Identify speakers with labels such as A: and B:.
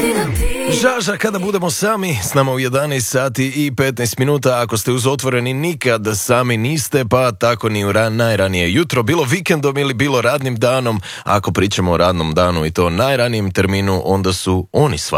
A: Žaža kada budemo sami, s nama u 11 sati i 15 minuta. Ako ste uz Otvoreni nikad sami niste, pa tako ni u najranije jutro, bilo vikendom ili bilo radnim danom. Ako pričamo o radnom danu i to najranijem terminu, onda su oni sva